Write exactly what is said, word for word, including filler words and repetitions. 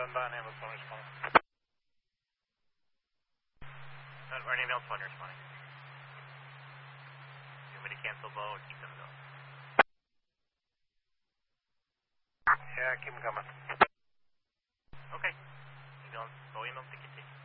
inbound, ambulance one responding. Uh, our ambulance one responding. You want me to cancel Bo or keep them going? Yeah, keep them coming. Okay. Ambulance, Bo ambulance to continue.